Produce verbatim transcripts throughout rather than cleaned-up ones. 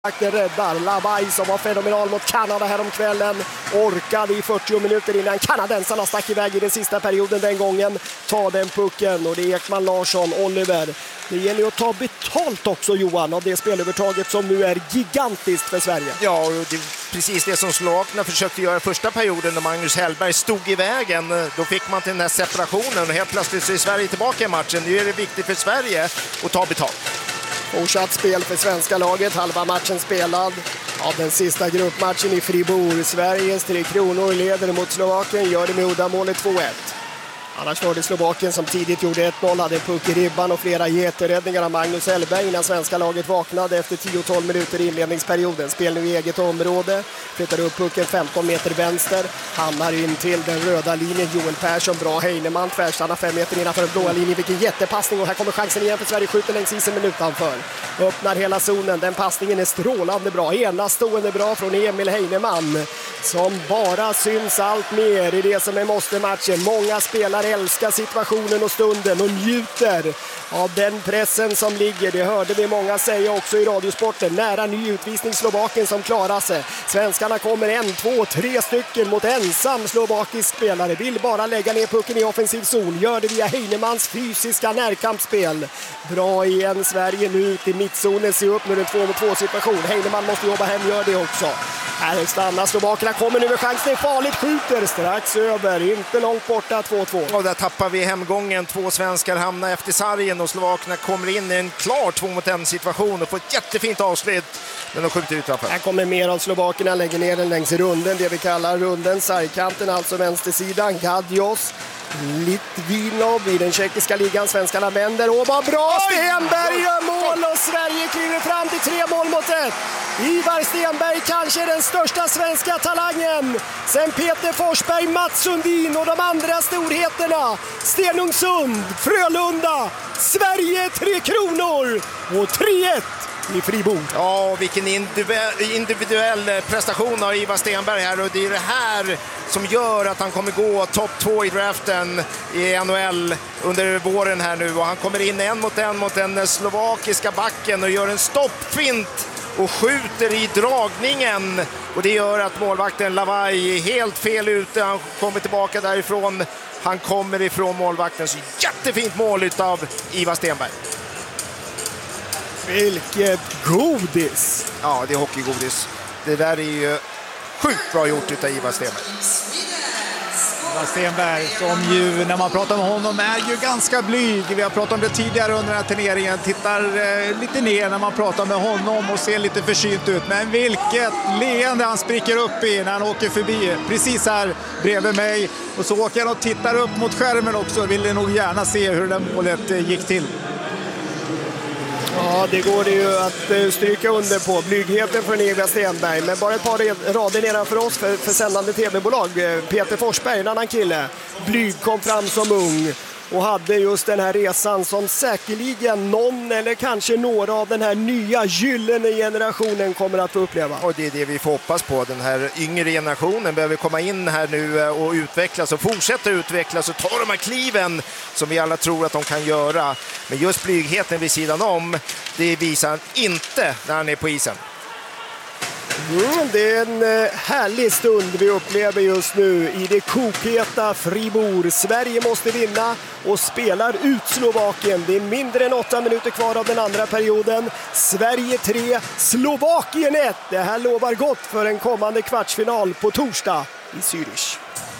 Den räddar Lavaj som var fenomenal mot Kanada här om kvällen. Orkade i fyrtio minuter innan kanadensarna stack iväg i den sista perioden den gången. Ta den pucken och det är Ekman Larsson, Oliver. Det gäller att ta betalt också, Johan, av det spelövertaget som nu är gigantiskt för Sverige. Ja, och det är precis det som Slovakerna försökte göra första perioden när Magnus Hellberg stod i vägen. Då fick man till den här separationen och helt plötsligt så är Sverige tillbaka i matchen. Nu är det viktigt för Sverige att ta betalt. Fortsatt spel för svenska laget, halva matchen spelad av den sista gruppmatchen i Fribourg. Sveriges Tre Kronor leder mot Slovakien, gör det med uddamålet två ett. Annars var det Slovakien som tidigt gjorde ett noll, hade en puck i ribban och flera jätteräddningar av Magnus Hellberg innan svenska laget vaknade efter tio tolv minuter i inledningsperioden. Spel nu i eget område, flyttar upp pucken femton meter vänster, hamnar in till den röda linjen. Joel Persson, bra Heinemann, tvärstannar fem meter innanför den blåa linjen. Vilken jättepassning, och här kommer chansen igen för Sverige, skjuter längs isen men utanför. Öppnar hela zonen, den passningen är strålande bra, enastående bra från Emil Heinemann som bara syns allt mer i det som är måste-matchen. Många spelare älskar situationen och stunden och njuter av den pressen som ligger. Det hörde vi många säga också i radiosporten. Nära ny utvisning Slovakien som klarar sig. Svenskarna kommer en, två, tre stycken mot ensam slovakisk spelare. Vill bara lägga ner pucken i offensiv zon. Gör det via Heinemanns fysiska närkampsspel. Bra igen Sverige nu ut i mittzonen. Se upp nu en två mot två situation. Heinemann måste jobba hem, gör det också. Här stannar Slovakerna, kommer nu med chansen, farligt, skjuter strax över, inte långt borta, två två. Och där tappar vi hemgången, två svenskar hamnar efter sargen och Slovakerna kommer in i en klar två mot en situation och får ett jättefint avslut, men de skjuter utanför. Här kommer mer av Slovakerna, lägger ner den längs runden, det vi kallar runden, sargkanten, alltså vänstersidan, Gadjos. Litvinov i den tjeckiska ligan, svenskarna vänder och vad bra, Stenberg gör mål och Sverige kliver fram till tre mål mot ett. Ivar Stenberg, kanske den största svenska talangen sen Peter Forsberg, Mats Sundin och de andra storheterna. Stenungsund, Frölunda, Sverige Tre Kronor och tre ett i Fribourg. Ja, vilken individuell prestation av Ivar Stenberg här, och det är det här som gör att han kommer gå topp två i draften i N H L under våren här nu, och han kommer in en mot en mot den slovakiska backen och gör en stoppfint och skjuter i dragningen, och det gör att målvakten Lavaj är helt fel ute. Han kommer tillbaka därifrån, han kommer ifrån målvakten, så jättefint mål utav Ivar Stenberg. Vilket godis! Ja, det är hockeygodis. Det där är ju sjukt bra gjort utav Ivar Stenberg. Ivar Stenberg som ju, när man pratar med honom, är ju ganska blyg. Vi har pratat om det tidigare under den här turneringen. Tittar eh, lite ner när man pratar med honom och ser lite försynt ut. Men vilket leende han spricker upp i när han åker förbi. Precis här bredvid mig. Och så åker han och tittar upp mot skärmen också. Vill nog gärna se hur det där målet eh, gick till. Ja, det går det ju att stryka under på. Blygheten för Ivar Stenberg. Men bara ett par rader nedanför oss för, för sändande tv-bolag. Peter Forsberg, en annan kille. Blyg, kom fram som ung och hade just den här resan som säkerligen någon eller kanske några av den här nya gyllene generationen kommer att få uppleva. Och det är det vi får hoppas på. Den här yngre generationen behöver komma in här nu och utvecklas och fortsätta utvecklas och ta de här kliven som vi alla tror att de kan göra. Men just blygheten vid sidan om, det visar han inte när han är på isen. Mm, det är en eh, härlig stund vi upplever just nu i det kokheta Fribourg. Sverige måste vinna och spelar ut Slovakien. Det är mindre än åtta minuter kvar av den andra perioden. Sverige tre, Slovakien ett. Det här lovar gott för en kommande kvartsfinal på torsdag i Zürich.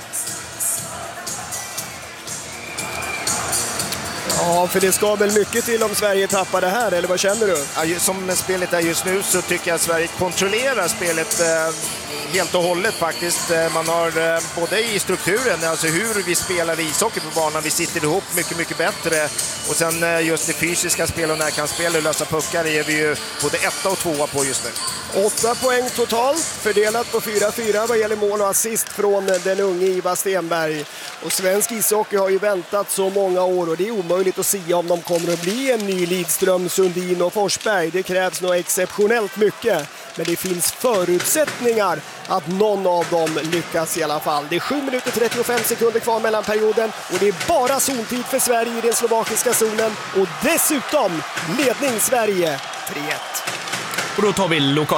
Ja, för det ska väl mycket till om Sverige tappar det här, eller vad känner du? Ja, som spelet är just nu så tycker jag att Sverige kontrollerar spelet eh, helt och hållet faktiskt. Man har eh, både i strukturen, alltså hur vi spelar ishockey på banan, vi sitter ihop mycket, mycket bättre. Och sen eh, just det fysiska spel och närkampsspel och lösa puckar är vi ju både etta och tvåa på just nu. Åtta poäng totalt, fördelat på fyra fyra vad gäller mål och assist från den unge Ivar Stenberg. Och svensk ishockey har ju väntat så många år och det är omöjligt att se om de kommer att bli en ny Lidström, Sundin och Forsberg. Det krävs nog exceptionellt mycket, men det finns förutsättningar att någon av dem lyckas i alla fall. Det är sju minuter trettiofem sekunder kvar mellan perioden och det är bara zontid för Sverige i den slovakiska zonen och dessutom ledning Sverige tre ett. Och då tar vi lokal